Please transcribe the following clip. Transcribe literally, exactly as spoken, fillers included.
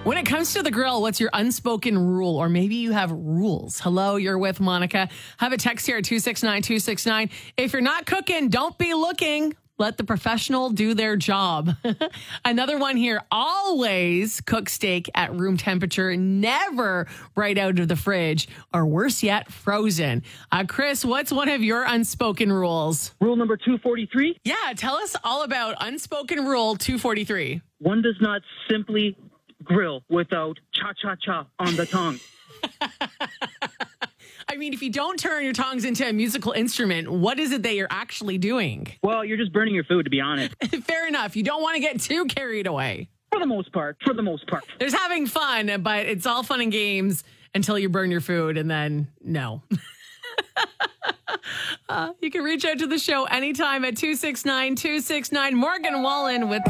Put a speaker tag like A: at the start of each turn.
A: When it comes to the grill, what's your unspoken rule? Or maybe you have rules. Hello, you're with Monica. Have a text here at two six nine two six nine. If you're not cooking, don't be looking. Let the professional do their job. Another one here, always cook steak at room temperature, never right out of the fridge, or worse yet, frozen. Uh, Chris, what's one of your unspoken rules?
B: Rule number two forty-three.
A: Yeah, tell us all about unspoken rule two forty-three.
B: One does not simply grill without cha-cha-cha on the tongue.
A: I mean, if you don't turn your tongs into a musical instrument, what is it that you're actually doing?
B: Well, you're just burning your food, to be honest.
A: Fair enough. You don't want to get too carried away.
B: For the most part. For the most part.
A: There's having fun, but it's all fun and games until you burn your food, and then no. uh, you can reach out to the show anytime at two six nine two six nine. Morgan Wallen with